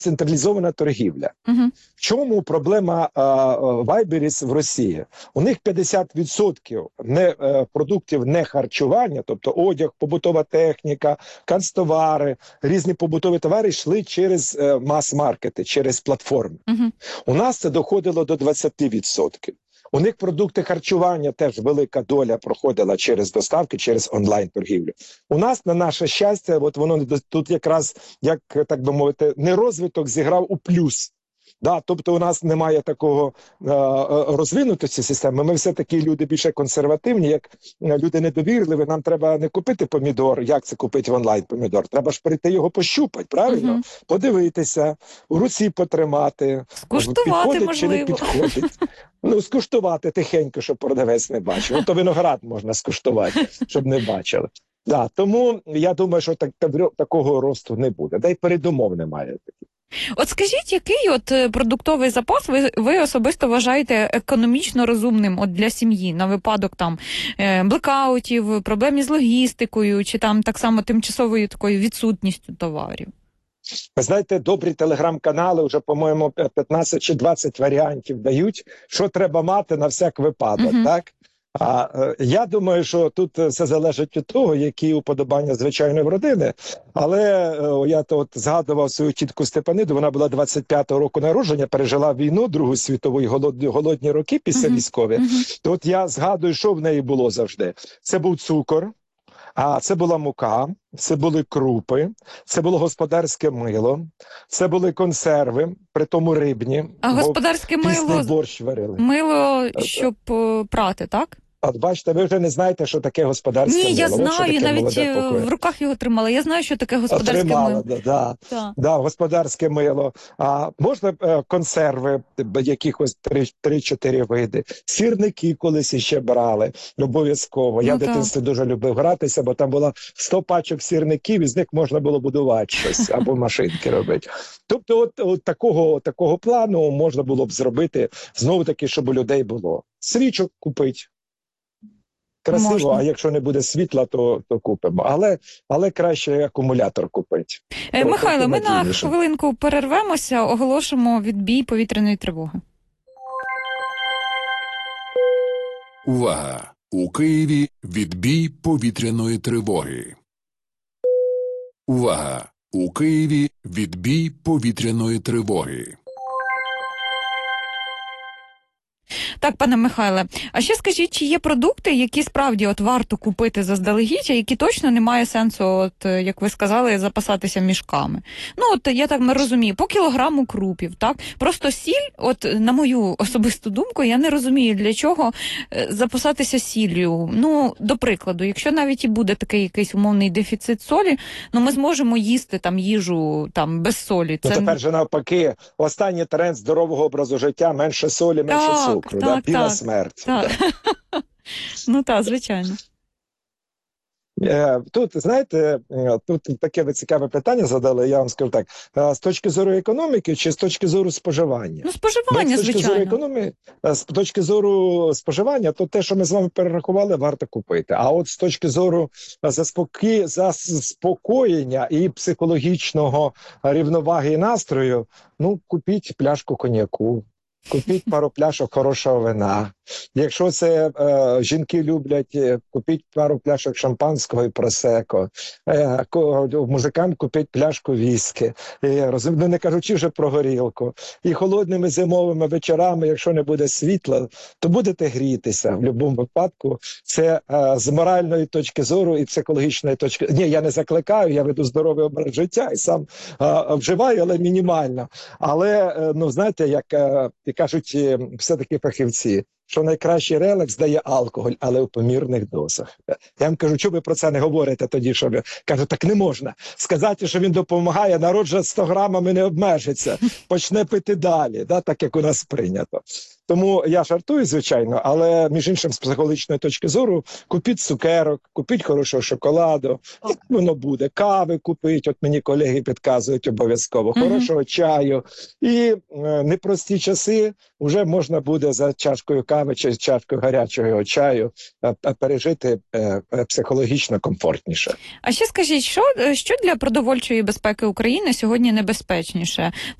централізована торгівля. В чому проблема Вайберіс в Росії? У них 50% продуктів не харчування, тобто одяг, побутова техніка, канцтовари, різні побутові товари йшли через мас-маркети, через платформи. У нас це доходило до 20%. У них продукти харчування теж велика доля проходила через доставки, через онлайн-торгівлю. У нас, на наше щастя, от воно тут якраз, як так би мовити, не розвиток зіграв у плюс. Да, тобто у нас немає такого розвинутості системи. Ми все-таки люди більше консервативні, як люди недовірливі. Нам треба не купити помідор, як це купити в онлайн помідор. Треба ж прийти його пощупати, правильно? Подивитися, у руці потримати. Скуштувати, підходить можливо. чи не підходить. Ну, скуштувати тихенько, щоб продавець не бачив. Ну, то виноград можна скуштувати, щоб не бачили. Да, тому я думаю, що такого росту не буде. Да й передумов немає. От скажіть, який продуктовий запас ви особисто вважаєте економічно розумним для сім'ї на випадок блекаутів, проблем із логістикою, чи так само тимчасовою такою відсутністю товарів? Ви знаєте, добрі телеграм-канали вже, по-моєму, 15 чи 20 варіантів дають, що треба мати на всяк випадок, так? Я думаю, що тут все залежить від того, які уподобання звичайної родини. Але я згадував свою тітку Степаниду, вона була 25-го року народження, пережила війну, Другу світову, голодні роки після військові. То от я згадую, що в неї було завжди. Це був цукор, це була мука, це були крупи, це було господарське мило, це були консерви, при тому рибні. А господарське мило, борщ варили. Мило, щоб прати, так? От бачите, ви вже не знаєте, що таке господарське мило. Ні, я знаю, навіть в руках його тримала. Я знаю, що таке господарське мило. Да, господарське мило. Можна консерви, якихось 3-4 види. Сірники колись іще брали, обов'язково. Я в дитинстві дуже любив гратися, бо там було 100 пачок сірників, і з них можна було будувати щось, або машинки робити. Тобто от такого плану можна було б зробити, знову-таки, щоб у людей було. Свічок купить. Красиво, можна. А якщо не буде світла, то купимо. Але краще акумулятор купити. Михайло, ми на хвилинку перервемося, оголошимо відбій повітряної тривоги. Увага! У Києві відбій повітряної тривоги. Увага! У Києві відбій повітряної тривоги. Так, пане Михайле, а ще скажіть, чи є продукти, які справді варто купити заздалегідь, а які точно немає сенсу, як ви сказали, запасатися мішками? Я так не розумію, по кілограму крупів, так? Просто сіль, на мою особисту думку, я не розумію, для чого запасатися сіллю. До прикладу, якщо навіть і буде такий якийсь умовний дефіцит солі, ми зможемо їсти їжу без солі. Це... тепер же навпаки, останній тренд здорового образу життя – менше солі, менше цукру. Біла смерть. Так. Звичайно. Тут, знаєте, тут таке ви цікаве питання задали, я вам скажу так, з точки зору економіки чи з точки зору споживання? Споживання, звичайно. З точки зору споживання, то те, що ми з вами перерахували, варто купити. А от з точки зору заспокоєння і психологічного рівноваги і настрою, купіть пляшку коньяку. Купіть пару пляшок хорошого вина. Якщо це жінки люблять, купіть пару пляшок шампанського і просеко. Музикант купіть пляшку віскі. Не кажучи вже про горілку. І холодними зимовими вечорами, якщо не буде світла, то будете грітися. В будь-якому випадку це з моральної точки зору і психологічної точки. Ні, я не закликаю, я веду здоровий образ життя і сам вживаю, але мінімально. Але, знаєте, як кажуть все-таки фахівці, що найкращий релакс дає алкоголь, але у помірних дозах. Я вам кажу, чому ви про це не говорите тоді, що ви... Кажу, так не можна. Сказати, що він допомагає, народ же 100 грамами не обмежиться, почне пити далі, так як у нас прийнято. Тому я жартую, звичайно, але між іншим, з психологічної точки зору, купіть цукерок, купіть хорошого шоколаду, і воно буде. Кави купіть, от мені колеги підказують обов'язково, хорошого чаю. І непрості часи вже можна буде за чашкою кави чи чашкою гарячого чаю пережити психологічно комфортніше. А ще скажіть, що для продовольчої безпеки України сьогодні небезпечніше?